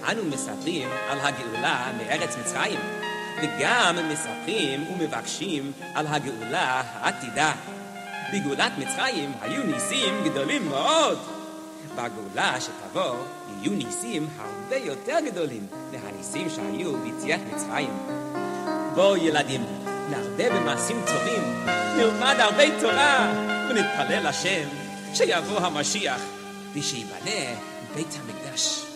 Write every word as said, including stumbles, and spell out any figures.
אנו מספרים על הגאולה מארץ מצרים, וגם מספרים ומבקשים על הגאולה העתידה. בגאולת מצרים היו ניסים גדולים מאוד. בגאולה שתבוא יהיו ניסים הרבה יותר גדולים מהניסים שהיו ביציאת מצרים. בואו ילדים, נרבה במעשים טובים, נלמד הרבה תורה ונתפלל לשם שיבוא המשיח ושיבנה בית המקדש.